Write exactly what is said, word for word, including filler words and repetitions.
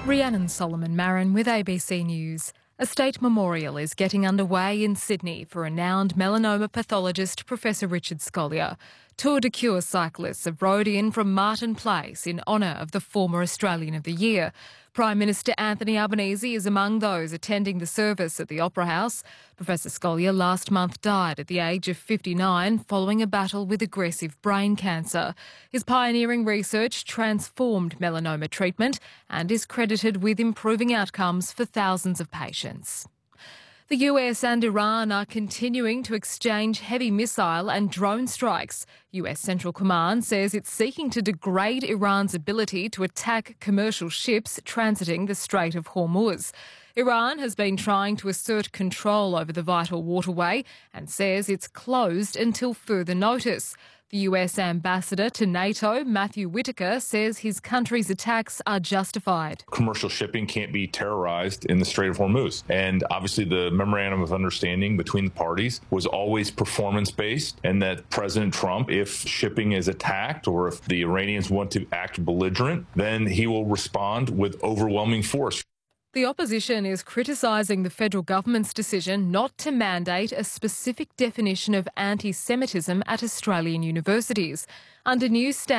Rhiannon Solomon Marin with A B C News. A state memorial is getting underway in Sydney for renowned melanoma pathologist Professor Richard Scolyer. Tour de Cure cyclists have rode in from Martin Place in honour of the former Australian of the Year. Prime Minister Anthony Albanese is among those attending the service at the Opera House. Professor Scolyer last month died at the age of fifty-nine following a battle with aggressive brain cancer. His pioneering research transformed melanoma treatment and is credited with improving outcomes for thousands of patients. The U S and Iran are continuing to exchange heavy missile and drone strikes. U S Central Command says it's seeking to degrade Iran's ability to attack commercial ships transiting the Strait of Hormuz. Iran has been trying to assert control over the vital waterway and says it's closed until further notice. The U S ambassador to NATO, Matthew Whitaker, says his country's attacks are justified. Commercial shipping can't be terrorized in the Strait of Hormuz. And obviously the memorandum of understanding between the parties was always performance-based, and that President Trump, if shipping is attacked or if the Iranians want to act belligerent, then he will respond with overwhelming force. The opposition is criticising the federal government's decision not to mandate a specific definition of anti-Semitism at Australian universities. Under new standards,